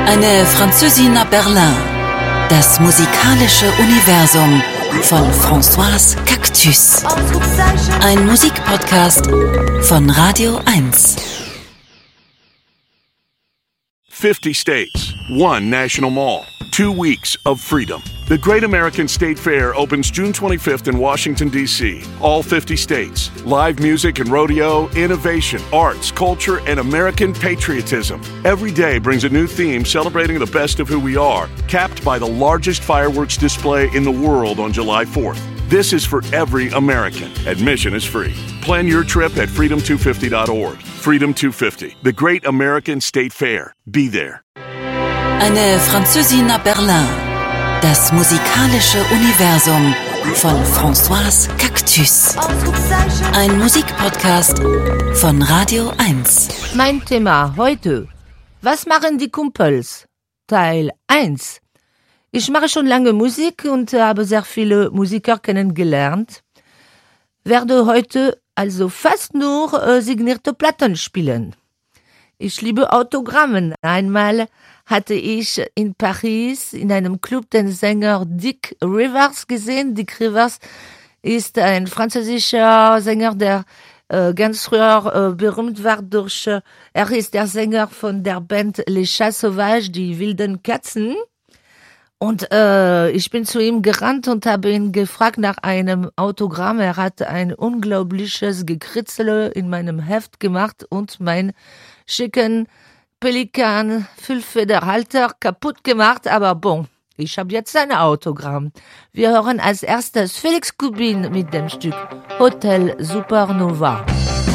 Eine Französin nach Berlin. Das musikalische Universum von Françoise Cactus. Ein Musikpodcast von Radio 1. 50 states, one national mall, 2 weeks of freedom. The Great American State Fair opens June 25th in Washington, D.C. All 50 states. Live music and rodeo, innovation, arts, culture, and American patriotism. Every day brings a new theme celebrating the best of who we are, capped by the largest fireworks display in the world on July 4th. This is for every American. Admission is free. Plan your trip at freedom250.org. Freedom 250, the Great American State Fair. Be there. Eine Französin nach Berlin. Das musikalische Universum von Françoise Cactus. Ein Musikpodcast von Radio 1. Mein Thema heute: Was machen die Kumpels? Teil 1. Ich mache schon lange Musik und habe sehr viele Musiker kennengelernt. Werde heute also fast nur signierte Platten spielen. Ich liebe Autogrammen. Einmal hatte ich in Paris in einem Club den Sänger Dick Rivers gesehen. Dick Rivers ist ein französischer Sänger, der ganz früher berühmt war durch, er ist der Sänger von der Band Les Chats Sauvages, die wilden Katzen. Und ich bin zu ihm gerannt und habe ihn gefragt nach einem Autogramm. Er hat ein unglaubliches Gekritzel in meinem Heft gemacht und mein schicken Pelikan-Füllfederhalter kaputt gemacht. Aber bon, ich habe jetzt ein Autogramm. Wir hören als erstes Felix Kubin mit dem Stück Hotel Supernova.